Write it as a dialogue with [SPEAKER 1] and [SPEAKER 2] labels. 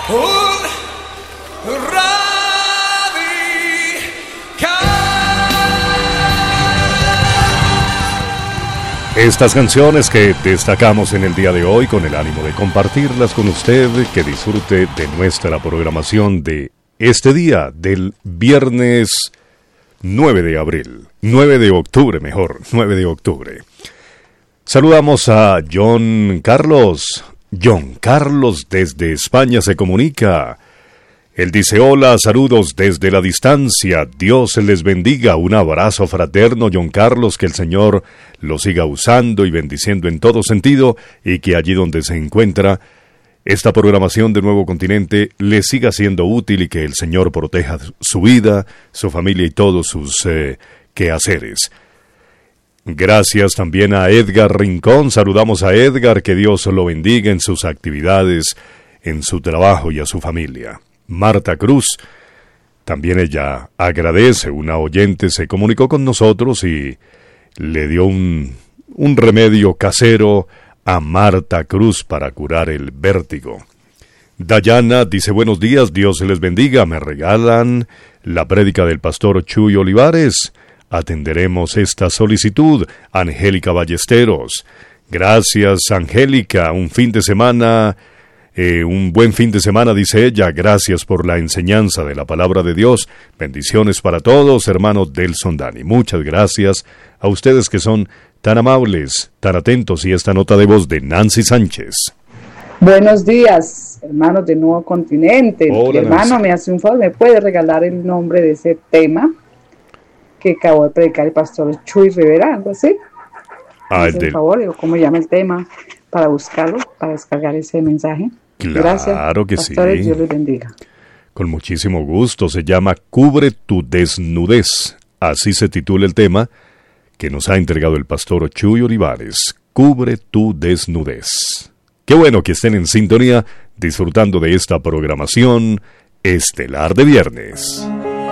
[SPEAKER 1] Estas canciones que destacamos en el día de hoy con el ánimo de compartirlas con usted, que disfrute de nuestra programación de este día, del viernes 9 de octubre. Saludamos a John Carlos. John Carlos desde España se comunica. Él dice: hola, saludos desde la distancia, Dios les bendiga, un abrazo fraterno, John Carlos, que el Señor lo siga usando y bendiciendo en todo sentido, y que allí donde se encuentra, esta programación de Nuevo Continente le siga siendo útil y que el Señor proteja su vida, su familia y todos sus quehaceres. Gracias también a Edgar Rincón, saludamos a Edgar, que Dios lo bendiga en sus actividades, en su trabajo y a su familia. Marta Cruz, también ella agradece, una oyente se comunicó con nosotros y le dio un remedio casero a Marta Cruz para curar el vértigo. Dayana dice: buenos días, Dios les bendiga, me regalan la prédica del pastor Chuy Olivares, atenderemos esta solicitud. Angélica Ballesteros, gracias Angélica, un buen fin de semana, dice ella, gracias por la enseñanza de la palabra de Dios, bendiciones para todos, hermanos del Sondani. Muchas gracias a ustedes que son tan amables, tan atentos, y esta nota de voz de Nancy Sánchez.
[SPEAKER 2] Buenos días, hermanos de Nuevo Continente.
[SPEAKER 1] Hola,
[SPEAKER 2] hermano,
[SPEAKER 1] Nancy.
[SPEAKER 2] me hace un favor, ¿me puede regalar el nombre de ese tema que acabó de predicar el pastor Chuy Rivera, algo así? Por favor, digo, ¿cómo llama el tema? Para buscarlo, para descargar ese mensaje. Gracias,
[SPEAKER 1] claro que
[SPEAKER 2] pastores,
[SPEAKER 1] sí.
[SPEAKER 2] Dios les bendiga.
[SPEAKER 1] Con muchísimo gusto, se llama Cubre tu desnudez. Así se titula el tema que nos ha entregado el pastor Chuy Olivares. Cubre tu desnudez. Qué bueno que estén en sintonía, disfrutando de esta programación estelar de viernes.